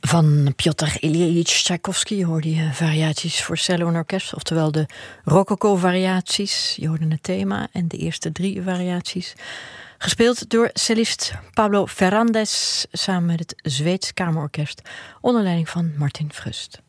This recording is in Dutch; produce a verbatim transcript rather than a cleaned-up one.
Van Piotr Ilyich Tchaikovsky hoorde je variaties voor cello en orkest, oftewel de rococo-variaties. Je hoorde het thema en de eerste drie variaties. Gespeeld door cellist Pablo Ferrandez samen met het Zweeds Kamerorkest onder leiding van Martin Frust.